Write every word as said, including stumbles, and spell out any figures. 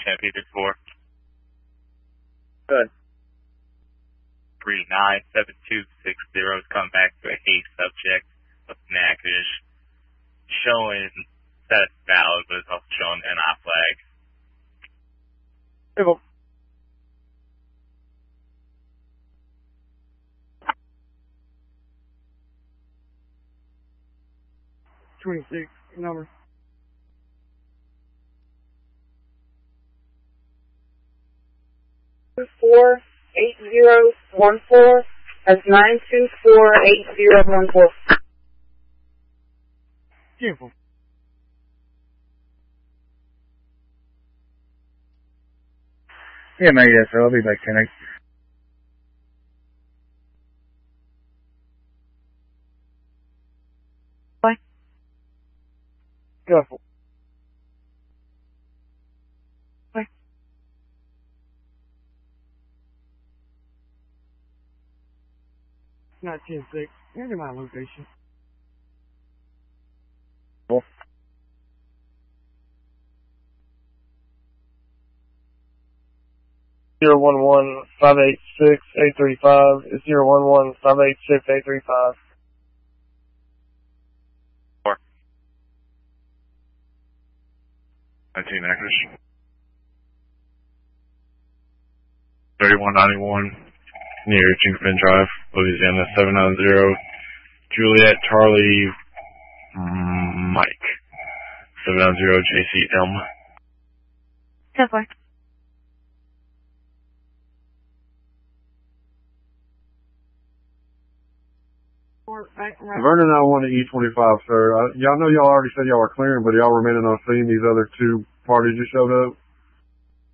ten fifty-four. Good. three nine seven two six zero is coming back to a Hague subject of Natchitoches, showing that it's valid, but it's also showing N I flag. Hey, twenty-six, number. Four eight zero one four. That's nine two four eight zero one four. Beautiful. Yeah, maybe that's all. I'll be back tonight. Bye. Careful. Bye. Not ten six. Here's my location. Zero one one five eight six eight three five. Zero one one five eight six eight three five. Four. nineteen Natchitoches. thirty-one ninety-one near Jinglefin Drive, Louisiana seven nine zero. Juliet Charlie Mike seven nine zero J C Elm. ten four. Vernon nine one to E twenty-five, sir. Uh, y'all know y'all already said y'all were clearing, but y'all remaining on scene. These other two parties just showed up.